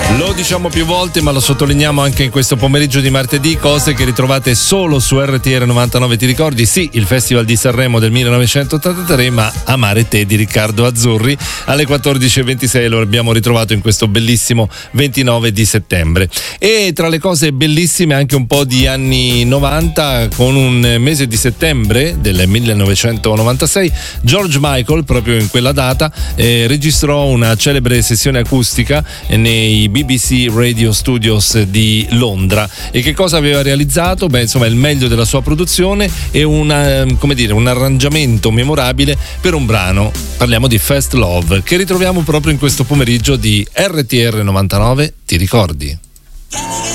Lo diciamo più volte, ma lo sottolineiamo anche in questo pomeriggio di martedì, cose che ritrovate solo su RTR 99. Ti ricordi? Sì, il Festival di Sanremo del 1983, ma Amare te di Riccardo Azzurri alle 14.26 lo abbiamo ritrovato in questo bellissimo 29 di settembre. E tra le cose bellissime anche un po' di anni 90, con un mese di settembre del 1996 George Michael, proprio in quella data, registrò una celebre sessione acustica nei BBC Radio Studios di Londra. E che cosa aveva realizzato? Beh, insomma, il meglio della sua produzione e un arrangiamento memorabile per un brano. Parliamo di Fast Love, che ritroviamo proprio in questo pomeriggio di RTR 99. Ti ricordi?